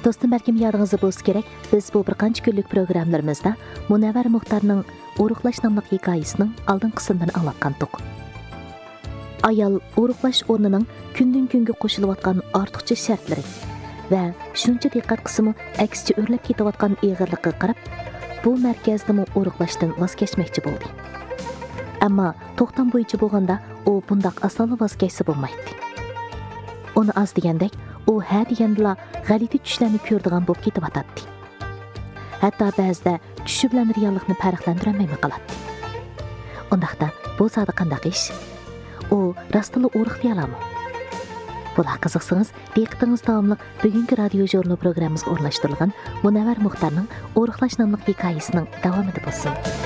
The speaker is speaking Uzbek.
Dostum, belki yadınızda bolsa gerek, biz bu bir qancha kunlik programlarımızda Munavvar Muxtarning Uruqlash nomli hikoyasining oldin qismini anglatgandik. Ayol uruqlash o'rnining kundan kunga qo'shilayotgan ortiqcha shartlari va shuncha diqqat qismi aksicha o'rlab ketayotgan ig'irlikqa qarab, bu markazni uruqlashdan voz kechmoqchi bo'ldi. Ammo to'xtam bo'yicha bo'lganda u bundoq osonla voz kechsa bo'lmaydi. Uni az degandek, u ha degandila g'alati tushlarni ko'rdigan bo'lib ketyotdi. Hatto ba'zida tushi bilan reallikni farqlantirolmay qoladi. Undaqda bu zodi qanday ish? U rastla o'riqlay oladimi? Bular qiziqsangiz, diqqatingiz davomli bugungi radio jurnal programmamizga o'rnashtirilgan Munavvar Muxtarning O'riqlash nomli hikoyasining davomida bo'lsin.